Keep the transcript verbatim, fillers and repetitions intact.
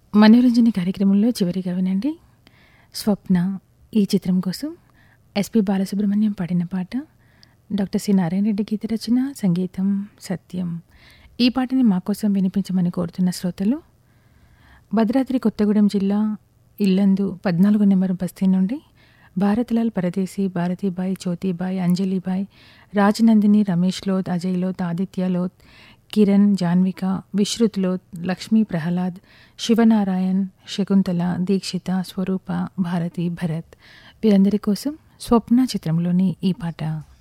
మనోరంజన కార్యక్రమంలో చివరిగా వినండి. స్వప్న ఈ చిత్రం కోసం ఎస్పి బాలసుబ్రహ్మణ్యం పాడిన పాట. డాక్టర్ సి నారాయణ రెడ్డి గీత రచన, సంగీతం సత్యం. ఈ పాటని మా కోసం వినిపించమని కోరుతున్న శ్రోతలు భద్రాద్రి కొత్తగూడెం జిల్లా ఇల్లందు పద్నాలుగు నెంబరు బస్తీ నుండి భారత్లాల్ పరదేశీ, భారతీబాయ్, జ్యోతిబాయ్, అంజలిబాయ్, రాజనందిని, రమేష్ లోత్, అజయ్ లోత్, ఆదిత్య లోత్, కిరణ్, జాన్విక, విశ్రుత్ లోత్, లక్ష్మీ ప్రహ్లాద్, శివనారాయణ్, శకుంతల, దీక్షిత, స్వరూప, భారతి, భరత్ వీరందరి కోసం స్వప్న చిత్రంలోని ఈ పాట.